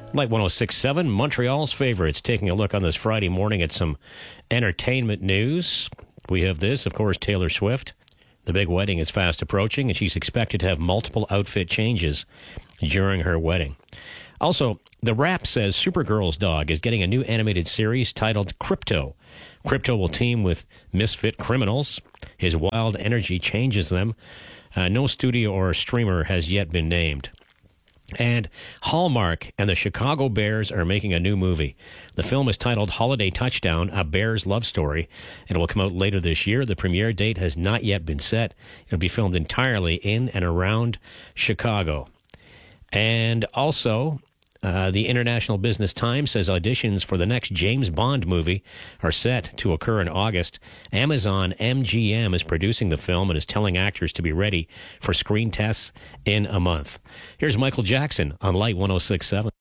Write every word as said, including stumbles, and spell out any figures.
Light one oh six point seven, Montreal's favorites. Taking a look on this Friday morning at some entertainment news. We have this, of course, Taylor Swift. The big wedding is fast approaching, and she's expected to have multiple outfit changes during her wedding. Also, The Wrap says Supergirl's dog is getting a new animated series titled Crypto. Crypto will team with misfit criminals. His wild energy changes them. Uh, no studio or streamer has yet been named. And Hallmark and the Chicago Bears are making a new movie. The film is titled Holiday Touchdown, A Bears Love Story, and it will come out later this year. The premiere date has not yet been set. It'll be filmed entirely in and around Chicago. And also, uh, the International Business Times says auditions for the next James Bond movie are set to occur in August. Amazon M G M is producing the film and is telling actors to be ready for screen tests in a month. Here's Michael Jackson on Light one oh six point seven.